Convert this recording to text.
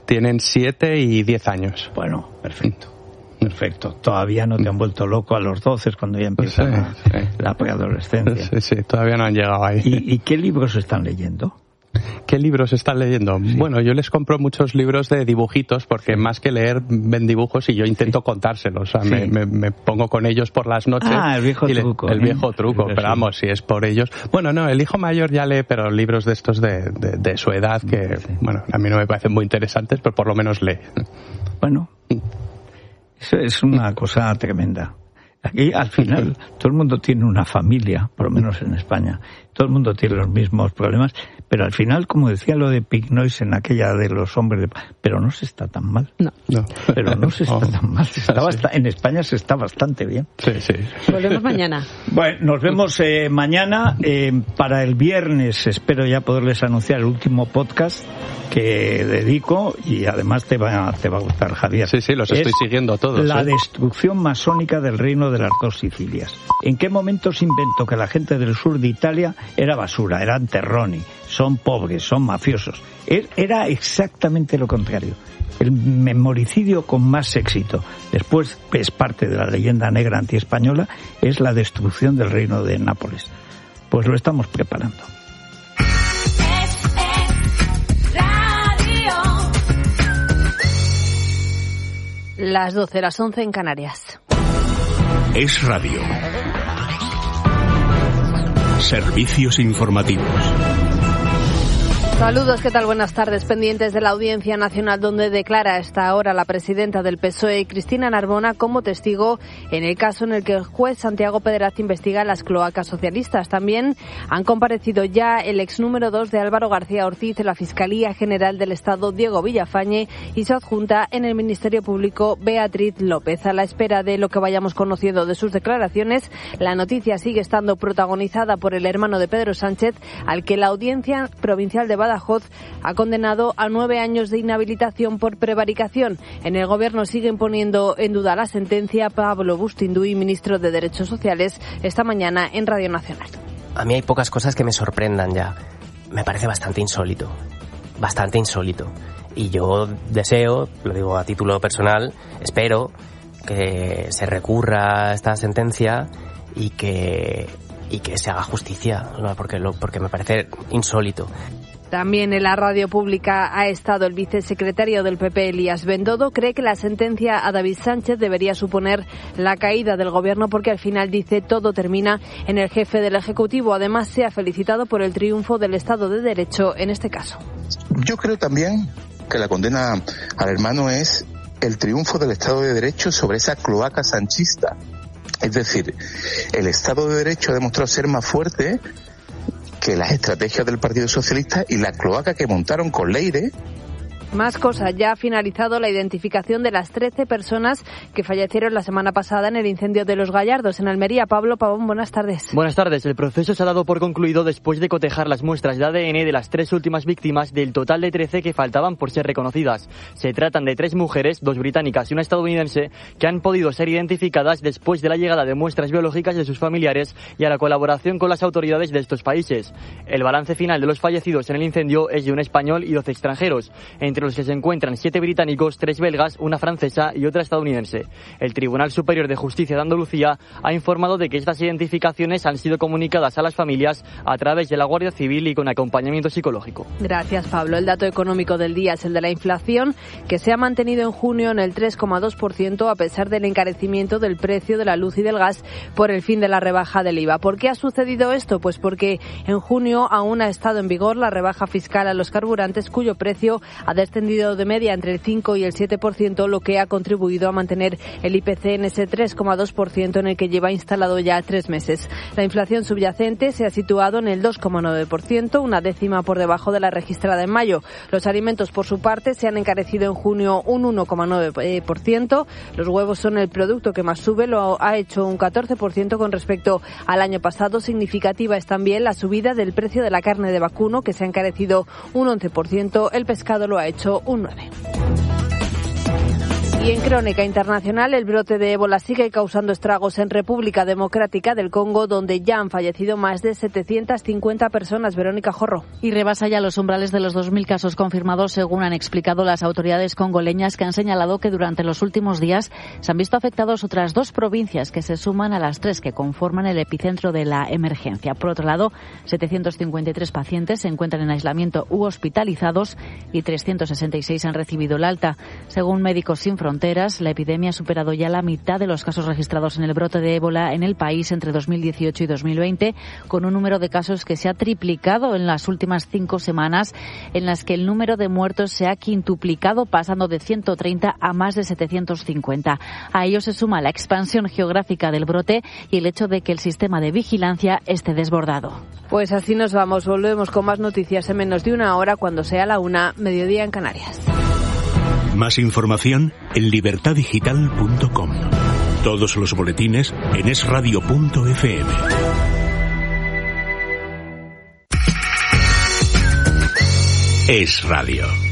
Tienen 7 y 10 años. Bueno, perfecto. Todavía no te han vuelto loco a los 12 cuando ya empieza la preadolescencia. Sí, todavía no han llegado ahí. ¿Y qué libros están leyendo? ¿Qué libros están leyendo? Sí. Bueno, yo les compro muchos libros de dibujitos porque más que leer ven dibujos y yo intento contárselos. O sea, me pongo con ellos por las noches. El viejo truco. El viejo truco, pero vamos, si es por ellos. Bueno, no, el hijo mayor ya lee, pero libros de estos de su edad que, bueno, a mí no me parecen muy interesantes, pero por lo menos lee. Bueno, eso es una cosa tremenda. Aquí, al final, todo el mundo tiene una familia, por lo menos en España. Todo el mundo tiene los mismos problemas, pero al final, como decía lo de Pignois en aquella de los hombres, pero no se está tan mal. No. Pero no se está tan mal. En España se está bastante bien. Sí. Volvemos mañana. Bueno, nos vemos mañana. Para el viernes espero ya poderles anunciar el último podcast que dedico, y además te va a gustar, Javier. Sí, los estoy siguiendo todos. La destrucción masónica del reino de las dos Sicilias. ¿En qué momento se inventó que la gente del sur de Italia era basura, eran terroni, son pobres, son mafiosos? Era exactamente lo contrario. El memoricidio con más éxito, después es parte de la leyenda negra antiespañola, es la destrucción del reino de Nápoles. Pues lo estamos preparando. Las 12, las 11 en Canarias. Es Radio. Servicios informativos. Saludos, ¿qué tal? Buenas tardes. Pendientes de la Audiencia Nacional, donde declara a esta hora la presidenta del PSOE, Cristina Narbona, como testigo en el caso en el que el juez Santiago Pedraz investiga las cloacas socialistas. También han comparecido ya el ex número 2 de Álvaro García Ortiz en la Fiscalía General del Estado, Diego Villafañe, y su adjunta en el Ministerio Público, Beatriz López. A la espera de lo que vayamos conociendo de sus declaraciones, la noticia sigue estando protagonizada por el hermano de Pedro Sánchez, al que la Audiencia Provincial de Badajoz ha condenado a 9 años de inhabilitación por prevaricación. En el Gobierno siguen poniendo en duda la sentencia. Pablo Bustinduy, ministro de Derechos Sociales, esta mañana en Radio Nacional. A mí hay pocas cosas que me sorprendan ya. Me parece bastante insólito. Y yo deseo, lo digo a título personal, espero que se recurra a esta sentencia y que se haga justicia, ¿no? Porque me parece insólito. También en la radio pública ha estado el vicesecretario del PP, Elías Bendodo. Cree que la sentencia a David Sánchez debería suponer la caída del Gobierno porque al final, dice, todo termina en el jefe del Ejecutivo. Además, se ha felicitado por el triunfo del Estado de Derecho en este caso. Yo creo también que la condena al hermano es el triunfo del Estado de Derecho sobre esa cloaca sanchista. Es decir, el Estado de Derecho ha demostrado ser más fuerte que las estrategias del Partido Socialista y la cloaca que montaron con Leire. Más cosas. Ya ha finalizado la identificación de las 13 personas que fallecieron la semana pasada en el incendio de Los Gallardos, en Almería. Pablo Pavón, buenas tardes. Buenas tardes. El proceso se ha dado por concluido después de cotejar las muestras de ADN de las 3 últimas víctimas del total de 13 que faltaban por ser reconocidas. Se tratan de 3 mujeres, 2 británicas y una estadounidense, que han podido ser identificadas después de la llegada de muestras biológicas de sus familiares y a la colaboración con las autoridades de estos países. El balance final de los fallecidos en el incendio es de un español y 12 extranjeros, entre los que se encuentran 7 británicos, 3 belgas, una francesa y otra estadounidense. El Tribunal Superior de Justicia de Andalucía ha informado de que estas identificaciones han sido comunicadas a las familias a través de la Guardia Civil y con acompañamiento psicológico. Gracias, Pablo. El dato económico del día es el de la inflación, que se ha mantenido en junio en el 3,2% a pesar del encarecimiento del precio de la luz y del gas por el fin de la rebaja del IVA. ¿Por qué ha sucedido esto? Pues porque en junio aún ha estado en vigor la rebaja fiscal a los carburantes, cuyo precio ha descendido de media entre el 5 y el 7%, lo que ha contribuido a mantener el IPC en ese 3,2% en el que lleva instalado ya 3 meses. La inflación subyacente se ha situado en el 2,9%, una décima por debajo de la registrada en mayo. Los alimentos, por su parte, se han encarecido en junio un 1,9%. Los huevos son el producto que más sube, lo ha hecho un 14% con respecto al año pasado. Significativa es también la subida del precio de la carne de vacuno, que se ha encarecido un 11%. El pescado lo ha hecho un 9%. Y en crónica internacional, el brote de ébola sigue causando estragos en República Democrática del Congo, donde ya han fallecido más de 750 personas. Verónica Jorro. Y rebasa ya los umbrales de los 2.000 casos confirmados, según han explicado las autoridades congoleñas, que han señalado que durante los últimos días se han visto afectados otras 2 provincias que se suman a las 3 que conforman el epicentro de la emergencia. Por otro lado, 753 pacientes se encuentran en aislamiento u hospitalizados y 366 han recibido el alta. Según Médicos Sin Fronteras, la epidemia ha superado ya la mitad de los casos registrados en el brote de ébola en el país entre 2018 y 2020, con un número de casos que se ha triplicado en las últimas 5 semanas, en las que el número de muertos se ha quintuplicado, pasando de 130 a más de 750. A ello se suma la expansión geográfica del brote y el hecho de que el sistema de vigilancia esté desbordado. Pues así nos vamos. Volvemos con más noticias en menos de una hora, cuando sea la 1, mediodía en Canarias. Más información en libertadigital.com. Todos los boletines en esradio.fm. Es Radio.